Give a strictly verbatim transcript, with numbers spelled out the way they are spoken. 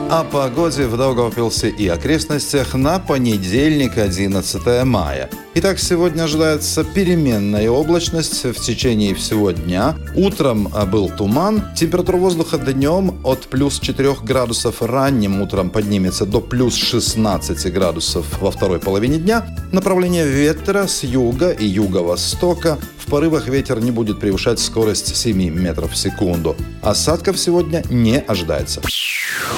О погоде в Даугавпилсе и окрестностях на понедельник, одиннадцатое мая. Итак, сегодня ожидается переменная облачность в течение всего дня. Утром был туман. Температура воздуха днем от плюс четырёх градусов ранним утром поднимется до плюс шестнадцати градусов во второй половине дня. Направление ветра с юга и юго-востока. В порывах ветер не будет превышать скорость семь метров в секунду. Осадков сегодня не ожидается.